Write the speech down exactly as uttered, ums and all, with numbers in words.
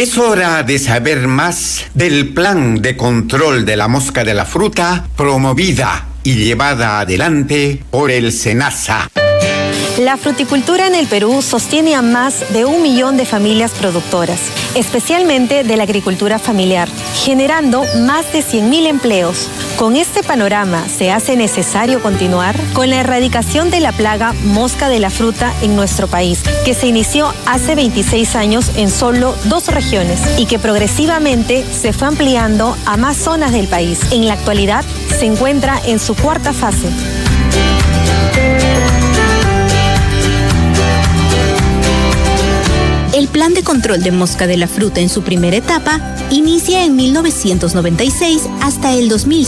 Es hora de saber más del plan de control de la mosca de la fruta promovida y llevada adelante por el SENASA. La fruticultura en el Perú sostiene a más de un millón de familias productoras, especialmente de la agricultura familiar, generando más de cien mil empleos. Con este panorama, se hace necesario continuar con la erradicación de la plaga mosca de la fruta en nuestro país, que se inició hace veintiséis años en solo dos regiones y que progresivamente se fue ampliando a más zonas del país. En la actualidad, se encuentra en su cuarta fase. El plan de control de mosca de la fruta en su primera etapa inicia en mil novecientos noventa y seis hasta el dos mil